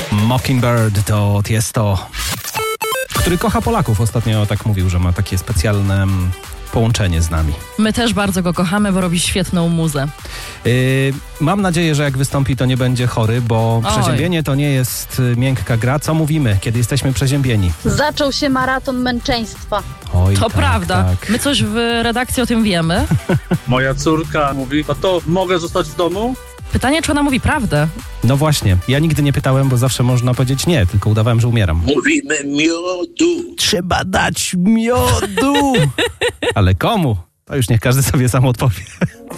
Mockingbird to Tiesto, który kocha Polaków. Ostatnio tak mówił, że ma takie specjalne połączenie z nami. My też bardzo go kochamy, bo robi świetną muzę. Mam nadzieję, że jak wystąpi, to nie będzie chory, bo przeziębienie to nie jest miękka gra. Co mówimy, kiedy jesteśmy przeziębieni? Zaczął się maraton męczeństwa. Oj, To tak, prawda. Tak. My coś w redakcji o tym wiemy. Moja córka mówi, no to mogę zostać w domu? Pytanie, czy ona mówi prawdę? No właśnie, ja nigdy nie pytałem, bo zawsze można powiedzieć nie, tylko udawałem, że umieram. Mówimy miodu. Trzeba dać miodu! Ale komu? To już niech każdy sobie sam odpowie.